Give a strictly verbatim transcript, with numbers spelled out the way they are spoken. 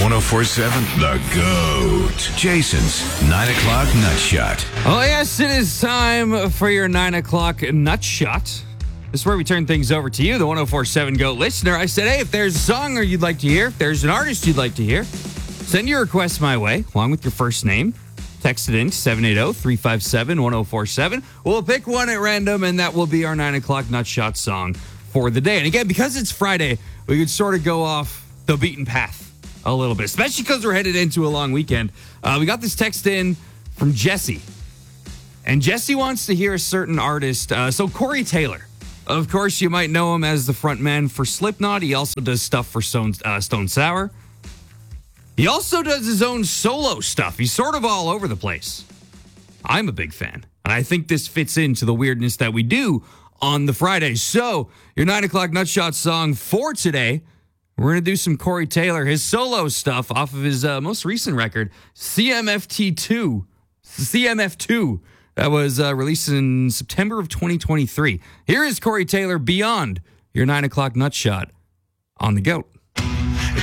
one oh four point seven, The GOAT. Jason's nine o'clock Nut Shot. Oh, yes, it is time for your nine o'clock Nut Shot. This is where we turn things over to you, the one oh four point seven GOAT listener. I said, hey, if there's a song or you'd like to hear, if there's an artist you'd like to hear, send your request my way, along with your first name. Text it in to seven eight zero, three five seven, one zero four seven. We'll pick one at random, and that will be our nine o'clock Nut Shot song for the day. And again, because it's Friday, we could sort of go off the beaten path a little bit, especially because we're headed into a long weekend. Uh, we got this text in from Jesse, and Jesse wants to hear a certain artist. Uh, so Corey Taylor, of course, you might know him as the frontman for Slipknot. He also does stuff for Stone, uh, Stone Sour. He also does his own solo stuff. He's sort of all over the place. I'm a big fan, and I think this fits into the weirdness that we do on the Fridays. So your nine o'clock Nut Shot song for today, we're going to do some Corey Taylor, his solo stuff off of his uh, most recent record, C M F T two, C M F two, that was uh, released in September of twenty twenty-three. Here is Corey Taylor, Beyond, your nine o'clock Nut Shot on the GOAT.